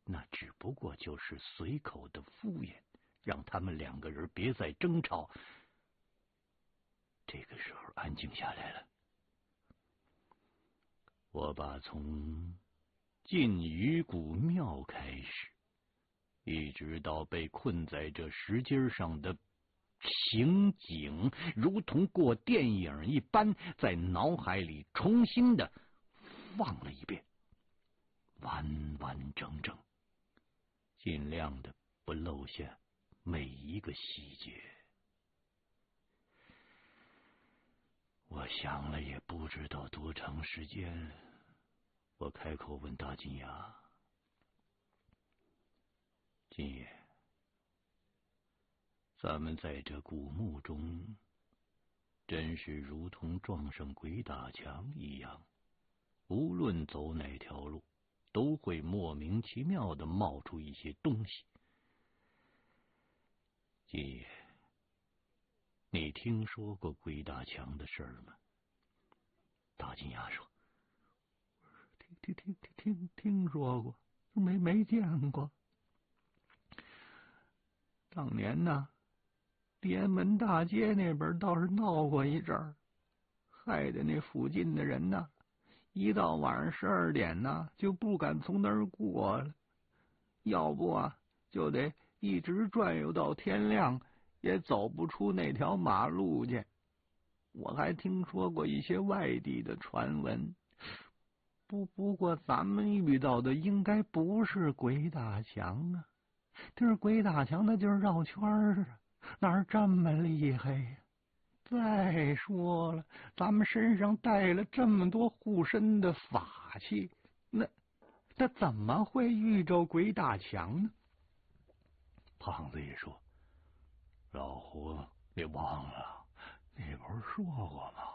那只不过就是随口的敷衍，让他们两个人别再争吵。这个时候安静下来了，我把从进鱼骨庙开始，一直到被困在这石阶上的情景，如同过电影一般，在脑海里重新的放了一遍，完完整整，尽量的不漏下每一个细节。我想了也不知道多长时间，我开口问大金牙：“金爷，咱们在这古墓中，真是如同撞上鬼打墙一样，无论走哪条路，都会莫名其妙的冒出一些东西。金爷，你听说过鬼打墙的事儿吗？”大金牙说：“听说过，没见过。当年呢，连门大街那边倒是闹过一阵儿，害得那附近的人呢，一到晚上12点呢，就不敢从那儿过了，要不啊，就得一直转悠到天亮，也走不出那条马路去。我还听说过一些外地的传闻，不过咱们遇到的应该不是鬼打墙啊，这是鬼打墙，那就是绕圈啊，哪这么厉害呀？再说了，咱们身上带了这么多护身的法器，那怎么会遇着鬼打墙呢？”胖子也说：“老胡，你忘了，你不是说过吗？